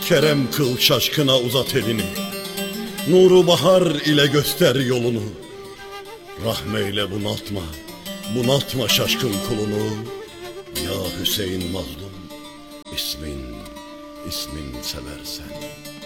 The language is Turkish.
Kerem kıl şaşkına uzat elini, nuru bahar ile göster yolunu. Rahmeyle bunaltma, bunaltma şaşkın kulunu. Ya Hüseyin mazlum, ismin seversen.